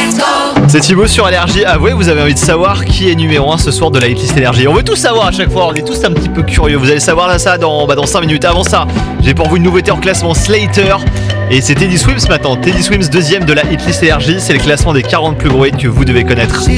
C'est Thibaut sur Énergie. Avouez, vous avez envie de savoir qui est numéro 1 ce soir de la hitlist Énergie. On veut tout savoir à chaque fois, on est tous un petit peu curieux. Vous allez savoir là ça dans 5 minutes. Avant ça, j'ai pour vous une nouveauté en classement Slater. Et c'est Teddy Swims maintenant. Teddy Swims deuxième de la hitlist Énergie. C'est le classement des 40 plus gros hits que vous devez connaître.